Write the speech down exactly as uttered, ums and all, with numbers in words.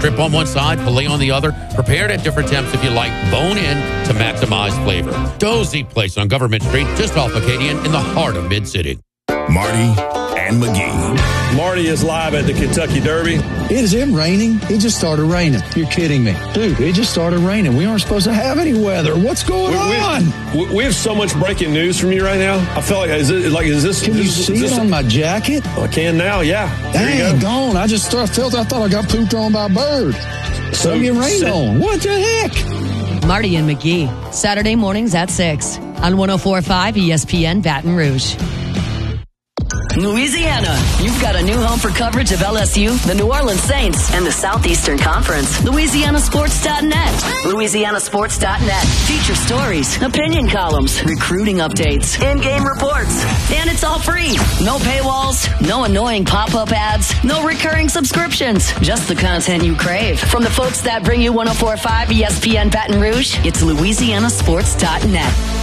strip on one side, filet on the other. Prepared at different temps if you like. Bone in to maximize flavor. Dozy Place on Government Street, just off Acadian in the heart of Mid-City. Marty and McGee. Marty is live at the Kentucky Derby. Is it raining? It just started raining. You're kidding me. Dude, it just started raining. We aren't supposed to have any weather. What's going we, on? We, we have so much breaking news from you right now. I feel like, is it, like, is this... Can this, you see is this it on my jacket? I can now, yeah. Dang, gone. I just started, felt, I thought I got pooped on by a bird. So get rained sit- on. What the heck? Marty and McGee, Saturday mornings at six on one oh four point five E S P N Baton Rouge. Louisiana, you've got a new home for coverage of L S U, the New Orleans Saints, and the Southeastern Conference. Louisiana Sports dot net. Louisiana Sports dot net. Feature stories, opinion columns, recruiting updates, in-game reports. And it's all free. No paywalls, no annoying pop-up ads, no recurring subscriptions. Just the content you crave. From the folks that bring you one oh four point five E S P N Baton Rouge, it's Louisiana Sports dot net.